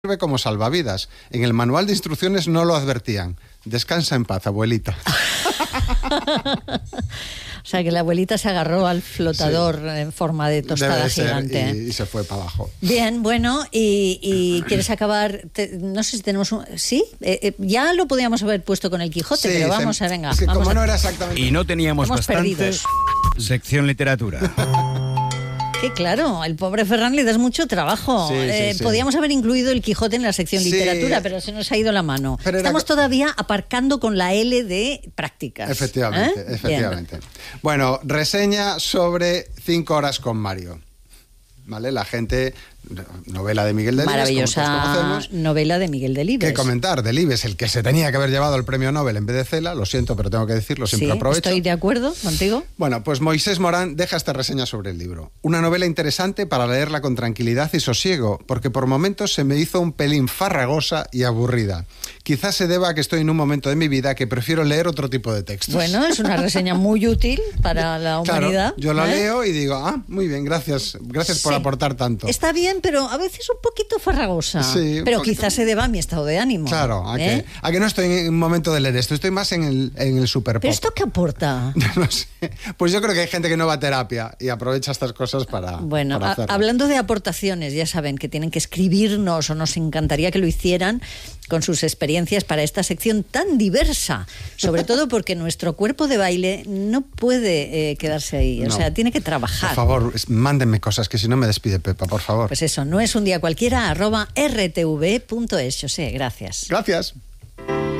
sirve como salvavidas. En el manual de instrucciones no lo advertían. Descansa en paz, abuelita. O sea, que la abuelita se agarró al flotador en forma de tostada gigante. Y se fue para abajo. Bien, bueno, y ¿quieres acabar? No sé si tenemos un... ¿Sí? Ya lo podíamos haber puesto con el Quijote, pero vamos a, venga. Es que vamos como no era exactamente... Y no teníamos Estamos bastante perdidos. sección literatura. Que claro, el pobre Ferran le das mucho trabajo. Sí. Podíamos haber incluido el Quijote en la sección literatura, pero se nos ha ido la mano. Estamos todavía aparcando con la L de prácticas. Efectivamente. Bueno, reseña sobre 5 horas con Mario. ¿Vale? La gente... Novela de Miguel Delibes. Maravillosa novela de Miguel Delibes. ¿Qué comentar? Delibes, el que se tenía que haber llevado el premio Nobel en vez de Cela, lo siento, pero tengo que decirlo, siempre aprovecho. Estoy de acuerdo contigo. Bueno, pues Moisés Morán deja esta reseña sobre el libro. Una novela interesante para leerla con tranquilidad y sosiego, porque por momentos se me hizo un pelín farragosa y aburrida. Quizás se deba a que estoy en un momento de mi vida que prefiero leer otro tipo de textos. Bueno, es una reseña muy útil para la humanidad. Claro, yo la leo y digo, muy bien, gracias por aportar tanto. Está bien, pero a veces un poquito farragosa. Sí, pero quizás se deba a mi estado de ánimo. Claro, a que no estoy en un momento de leer esto, estoy más en el super pop. ¿Pero esto qué aporta? No sé. Pues yo creo que hay gente que no va a terapia y aprovecha estas cosas para hacerlo. Hablando de aportaciones, ya saben que tienen que escribirnos, o nos encantaría que lo hicieran, con sus experiencias para esta sección tan diversa, sobre todo porque nuestro cuerpo de baile no puede quedarse ahí, o sea, tiene que trabajar. Por favor, mándenme cosas, que si no me despide Pepa, por favor. Pues eso, no es un día cualquiera, @rtv.es. José, gracias. Gracias.